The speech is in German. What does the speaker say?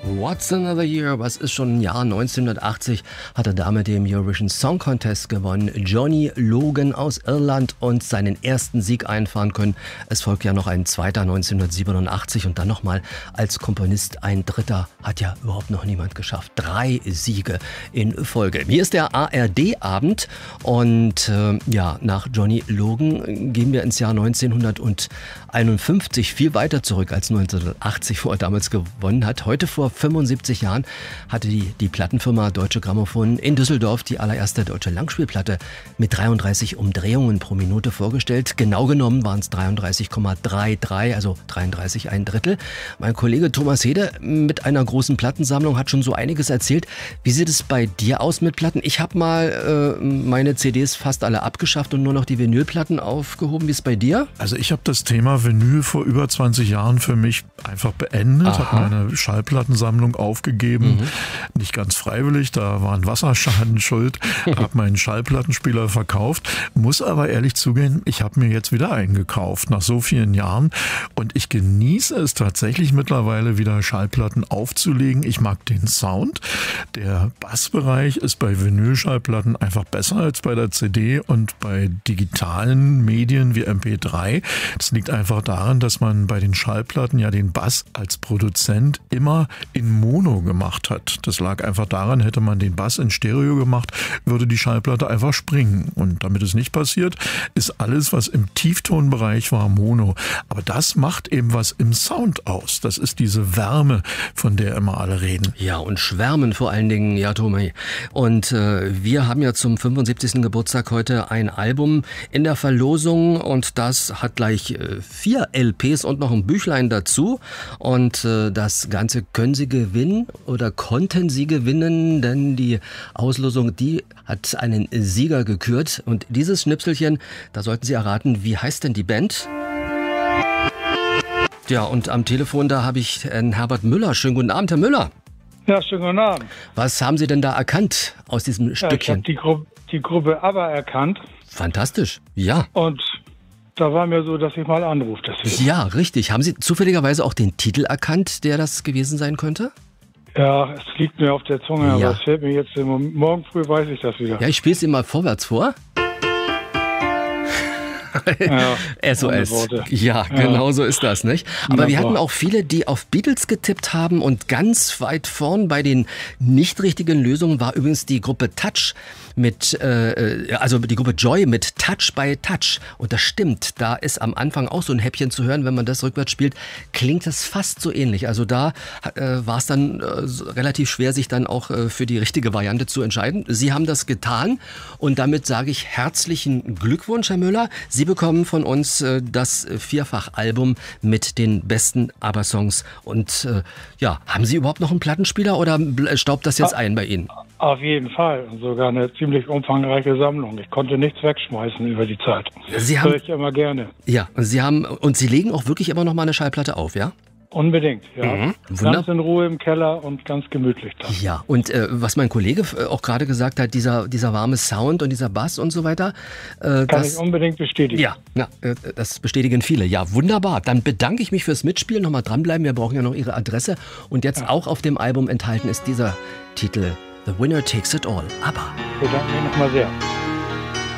What's Another Year? Was ist schon ein Jahr? 1980 hat er damit den Eurovision Song Contest gewonnen. Johnny Logan aus Irland und seinen ersten Sieg einfahren können. Es folgt ja noch ein zweiter 1987 und dann nochmal als Komponist ein dritter. Hat ja überhaupt noch niemand geschafft. 3 Siege in Folge. Hier ist der ARD-Abend und nach Johnny Logan gehen wir ins Jahr 1951, viel weiter zurück als 1980, wo er damals gewonnen hat. Heute vor 75 Jahren hatte die Plattenfirma Deutsche Grammophon in Düsseldorf die allererste deutsche Langspielplatte mit 33 Umdrehungen pro Minute vorgestellt. Genau genommen waren es 33,33, also 33 ein Drittel. Mein Kollege Thomas Hede mit einer großen Plattensammlung hat schon so einiges erzählt. Wie sieht es bei dir aus mit Platten? Ich habe mal meine CDs fast alle abgeschafft und nur noch die Vinylplatten aufgehoben. Wie ist es bei dir? Also ich habe das Thema Vinyl vor über 20 Jahren für mich einfach beendet, habe meine Schallplattensammlung aufgegeben, nicht ganz freiwillig, da war ein Wasserschaden schuld, habe meinen Schallplattenspieler verkauft, muss aber ehrlich zugeben, ich habe mir jetzt wieder eingekauft, nach so vielen Jahren, und ich genieße es tatsächlich mittlerweile wieder Schallplatten aufzulegen. Ich mag den Sound, der Bassbereich ist bei Vinylschallplatten einfach besser als bei der CD und bei digitalen Medien wie MP3. Das liegt einfach daran, dass man bei den Schallplatten ja den Bass als Produzent immer in Mono gemacht hat. Das lag einfach daran, hätte man den Bass in Stereo gemacht, würde die Schallplatte einfach springen. Und damit es nicht passiert, ist alles, was im Tieftonbereich war, Mono. Aber das macht eben was im Sound aus. Das ist diese Wärme, von der immer alle reden. Ja, und schwärmen vor allen Dingen, ja, Thomas. Und wir haben ja zum 75. Geburtstag heute ein Album in der Verlosung und das hat gleich 4 LPs und noch ein Büchlein dazu. Und das Ganze können Sie gewinnen oder konnten Sie gewinnen, denn die Auslosung, die hat einen Sieger gekürt. Und dieses Schnipselchen, da sollten Sie erraten, wie heißt denn die Band? Ja, und am Telefon, da habe ich Herrn Herbert Müller. Schönen guten Abend, Herr Müller. Ja, schönen guten Abend. Was haben Sie denn da erkannt aus diesem Stückchen? Ich habe die Gruppe ABBA erkannt. Fantastisch, ja. Und da war mir so, dass ich mal anrufe. Deswegen. Ja, richtig. Haben Sie zufälligerweise auch den Titel erkannt, der das gewesen sein könnte? Ja, es liegt mir auf der Zunge, aber es fällt mir jetzt morgen früh weiß ich das wieder. Ja, ich spiele es Ihnen mal vorwärts vor. Ja, SOS. Ja, genau so ist das, nicht? Aber wir hatten auch viele, die auf Beatles getippt haben und ganz weit vorn bei den nicht richtigen Lösungen war übrigens die Gruppe Touch also die Gruppe Joy mit Touch by Touch. Und das stimmt, da ist am Anfang auch so ein Häppchen zu hören, wenn man das rückwärts spielt, klingt das fast so ähnlich. Also da war es dann relativ schwer, sich dann auch für die richtige Variante zu entscheiden. Sie haben das getan und damit sage ich herzlichen Glückwunsch, Herr Müller. Sie bekommen von uns das Vierfach-Album mit den besten ABBA-Songs. Und haben Sie überhaupt noch einen Plattenspieler oder staubt das jetzt ein bei Ihnen? Auf jeden Fall. Sogar eine ziemlich umfangreiche Sammlung. Ich konnte nichts wegschmeißen über die Zeit. Das höre ich immer gerne. Ja, und Sie legen auch wirklich immer noch mal eine Schallplatte auf, ja? Unbedingt, ja. Ganz in Ruhe im Keller und ganz gemütlich dann. Ja, und was mein Kollege auch gerade gesagt hat, dieser warme Sound und dieser Bass und so weiter. Kann ich unbedingt bestätigen. Ja, das bestätigen viele. Ja, wunderbar. Dann bedanke ich mich fürs Mitspielen. Nochmal dranbleiben, wir brauchen ja noch Ihre Adresse. Und jetzt auch auf dem Album enthalten ist dieser Titel The Winner Takes It All. ABBA. Ich bedanke mich nochmal sehr.